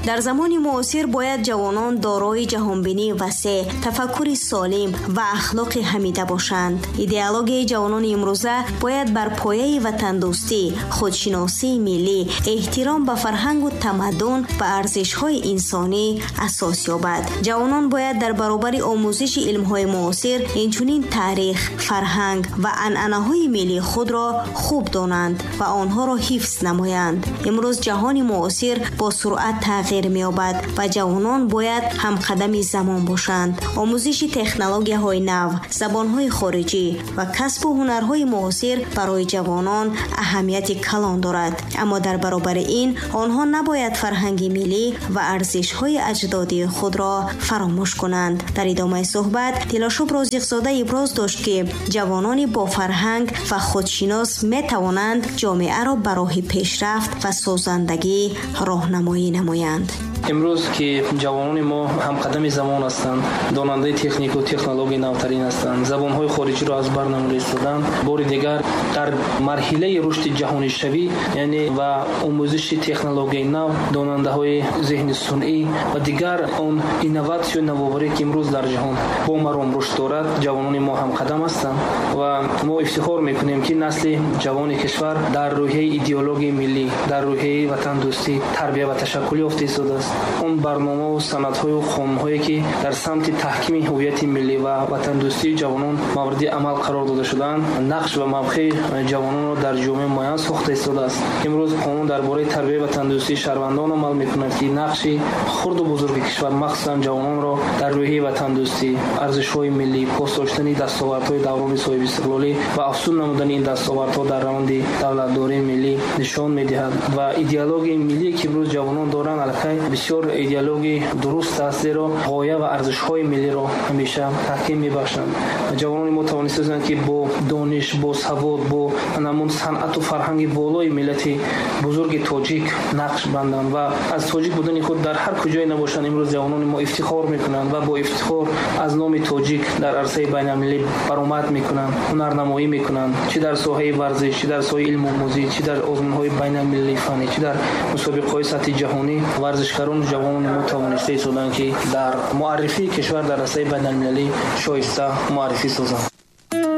در زمان معاصر باید جوانان دارای جهانبینی وسیع، تفکر سالم و اخلاق حمیده باشند. ایدئولوژی جوانان امروزه باید بر پایه وطن دوستی، خودشناسی ملی، احترام به فرهنگ و تمدن و ارزش‌های انسانی اساس یابد. جوانان باید در برابر آموزش علم‌های معاصر اینچنین تاریخ، فرهنگ و عنعنه‌های ملی خود را خوب دانند و آنها را حفظ نمایند. امروز جهان معاصر با سرعت تغییر می‌یابد و جوانان باید همقدم زمان باشند. آموزش تکنولوژی‌های نو، زبان‌های خارجی و کسب و هنرهای معاصر برای جوانان اهمیت کلان دارد، اما در برابر این آنها نباید فرهنگ ملی و ارزش‌های اجدادی خود را فراموش کنند. در ادامه صحبت تلاشوب رازق‌زاده ابراز داشت که جوانان با فرهنگ و خودشناس می‌توانند جامعه را به راه پیشرفت و سازندگی راهنمایی نمایند. امروز که جوانان ما هم قدم زمان هستند، داننده تکنیک و تکنولوژی نوترین هستند، زبان‌های خارجی را از بر نمی‌ریزند. بار دیگر در مرحله رشد جهانی شوی یعنی و آموزش تکنولوژی نو، داننده‌های ذهن صنعی و دیگر اون اینوواسیون نوآوری که امروز در جهان با مرام رشد دارد، جوانان ما هم قدم هستند و ما افتخار می‌کنیم که نسل جوان کشور در روحیه ایدئولوژی ملی، در روحیه وطن دوستی تربیت و تشکل یافته شده است. اون برنامه و سندهای و قانون‌هایی که در سمت تحکیم هویت ملی و وطن دوستی جوانان مورد عمل قرار داده شدند، نقش و موقع جوانان را در جامعه معین ساخته شده است. امروز قانون درباره تربیت وطن دوستی شهروندان عمل می‌کند که نقش خرد و بزرگ کشور مخصوصاً جوانان را در روحیه وطن دوستی، ارزش‌های ملی، پاس داشتن دستاوردهای دوران صاحب استقلالی و افزون نمودن این دستاوردها در روند دولت‌داری ملی نشان می‌دهد و ایدئولوژی ملی که امروز جوانان دارند البته بسیار ایدئولوژی درست است، زیرا غایه و ارزش‌های ملی را همیشه تحکیم می‌بخشند. جوانان ما توانستند که با دانش، با سواد، با نمون صنعت و فرهنگ بالای ملت بزرگ تاجیک نقش بندند و از تاجیک بودن خود در هر کجای نباشند امروز جوانان ما افتخار می‌کنند و با افتخار از نام تاجیک در عرصه بین‌المللی برآمد می‌کنند، هنرنمایی می‌کنند، چه در ساحه ورزش، چه در ساحه علم آموزی، چه در آزمون‌های بین‌المللی فنی، چه در مسابقه‌های سطح جهانی. ورزشکاران و جوانان ما توانسته شدند که در معرفی کشور در عرصه بین‌المللی شایسته معرفی سازند.